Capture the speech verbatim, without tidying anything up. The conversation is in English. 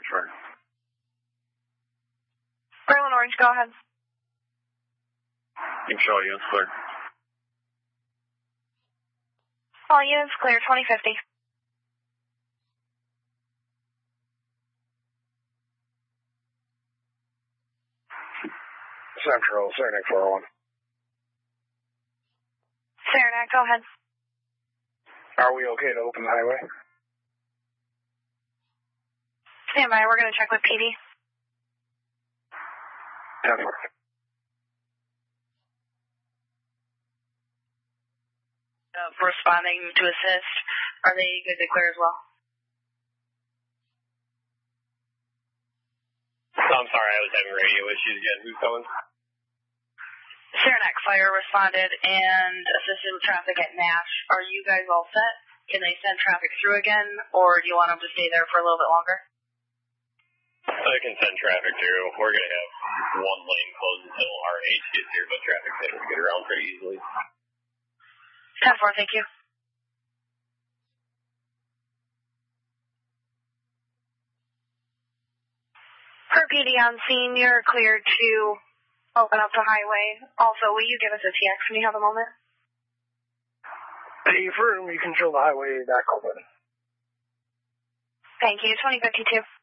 transfer. Berlin Orange, go ahead. Keep show units clear. All units clear, twenty fifty. Central, Saranac four oh one. Saranac, go ahead. Are we okay to open the highway? Stand by, we're going to check with P D. ten four. Uh, responding to assist, are they good to clear as well? I'm sorry, I was having radio issues again. Who's coming? Saranac Fire responded and assisted with traffic at Nash. Are you guys all set? Can they send traffic through again, or do you want them to stay there for a little bit longer? I can send traffic through. We're going to have one lane closed until our H gets here, but traffic tends to get around pretty easily. ten four, thank you. Per P D on scene, you're cleared to open up the highway. Also, will you give us a T X when you have a moment? Affirm, you control the highway back open. Thank you, twenty fifty-two.